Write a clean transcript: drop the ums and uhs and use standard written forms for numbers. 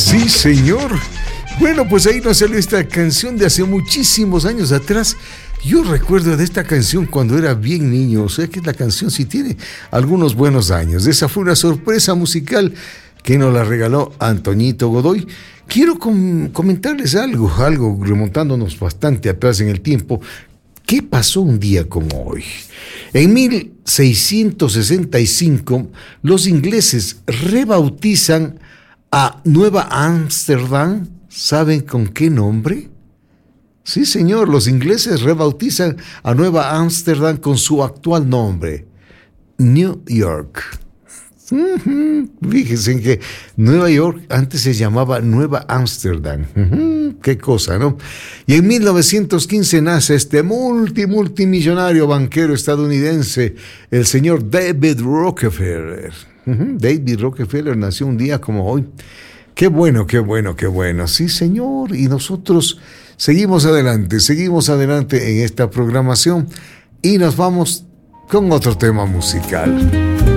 Sí, señor. Bueno, pues ahí nos salió esta canción de hace muchísimos años atrás. Yo recuerdo de esta canción cuando era bien niño, o sea que la canción sí tiene algunos buenos años. Esa fue una sorpresa musical que nos la regaló Antoñito Godoy. Quiero comentarles algo remontándonos bastante atrás en el tiempo. ¿Qué pasó un día como hoy? En 1665, los ingleses rebautizan a Nueva Ámsterdam. ¿Saben con qué nombre? Sí, señor, los ingleses rebautizan a Nueva Ámsterdam con su actual nombre, New York. Fíjense que Nueva York antes se llamaba Nueva Ámsterdam. Qué cosa, ¿no? Y en 1915 nace este multimillonario banquero estadounidense, el señor David Rockefeller. David Rockefeller nació un día como hoy. Qué bueno, qué bueno, qué bueno. Sí, señor. Y nosotros seguimos adelante en esta programación y nos vamos con otro tema musical.